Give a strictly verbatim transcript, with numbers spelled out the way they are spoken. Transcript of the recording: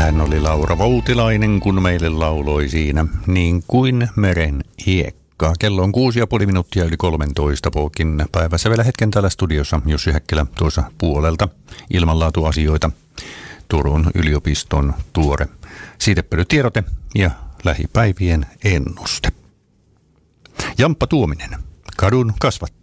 Hän oli Laura Voutilainen, kun meille lauloi siinä niin kuin meren hiekka. Kello on kuusi ja puoli minuuttia yli kolmentoista Pookin päivässä. Vielä hetken täällä studiossa Jussi Häkkilä tuossa puolelta. Ilmanlaatuasioita. Turun yliopiston tuore siitepölytiedote ja lähipäivien ennuste. Jamppa Tuominen, kadun kasvattaja.